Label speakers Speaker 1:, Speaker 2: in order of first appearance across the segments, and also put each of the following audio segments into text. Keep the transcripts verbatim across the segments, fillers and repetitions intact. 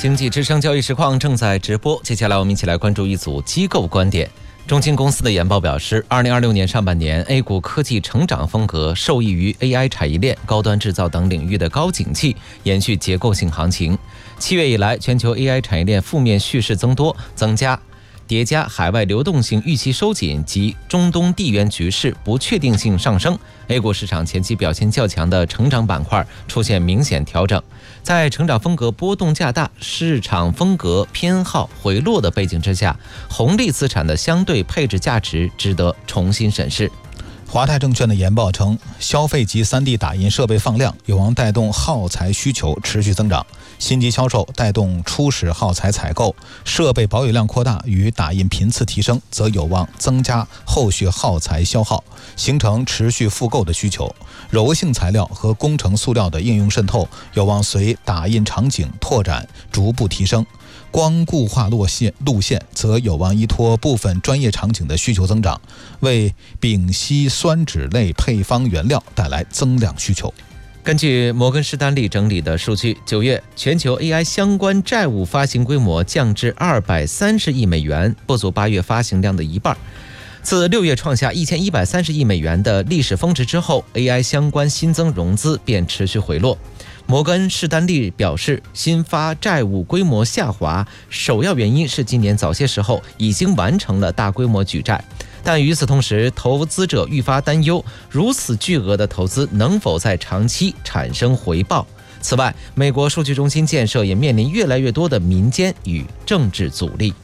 Speaker 1: 经济之声交易实况正在直播，接下来我们一起来关注一组机构观点。中金公司的研报表示，二零二六年上半年 A 股科技成长风格受益于 A I 产业链、高端制造等领域的高景气，延续结构性行情。七月以来，全球 A I 产业链负面叙事增多，增加叠加海外流动性预期收紧及中东地缘局势不确定性上升， A 股市场前期表现较强的成长板块出现明显调整。在成长风格波动较大、市场风格偏好回落的背景之下，红利资产的相对配置价值值得重新审视。
Speaker 2: 华泰证券的研报称，消费级 三 D 打印设备放量，有望带动耗材需求持续增长，新机销售带动初始耗材采购，设备保有量扩大与打印频次提升，则有望增加后续耗材消耗，形成持续复购的需求。柔性材料和工程塑料的应用渗透有望随打印场景拓展逐步提升，光固化路线路线则有望依托部分专业场景的需求增长，为丙烯酸酯类配方原料带来增量需求。
Speaker 1: 根据摩根士丹利整理的数据，九月全球 A I 相关债务发行规模降至二百三十亿美元，不足八月发行量的一半。自六月创下一千一百三十亿美元的历史峰值之后， A I 相关新增融资便持续回落。摩根士丹利表示，新发债务规模下滑首要原因是今年早些时候已经完成了大规模举债，但与此同时，投资者愈发担忧如此巨额的投资能否在长期产生回报。此外，美国数据中心建设也面临越来越多的民间与政治阻力。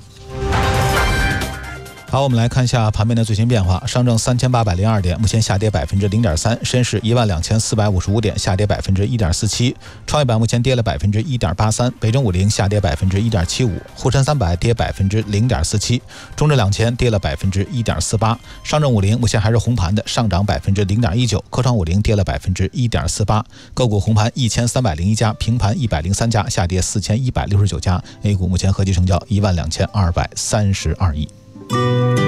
Speaker 2: 好，我们来看一下盘面的最新变化。上证三千八百零二点，目前下跌百分之零点三；深市一万两千四百五十五点，下跌百分之一点四七；创业板目前跌了百分之一点八三；北证五零下跌百分之一点七五；沪深三百跌百分之零点四七；中证两千跌了百分之一点四八；上证五零目前还是红盘的，上涨百分之零点一九；科创五零跌了百分之一点四八。个股红盘一千三百零一家，平盘一百零三家，下跌四千一百六十九家。A 股目前合计成交一万两千二百三十二亿。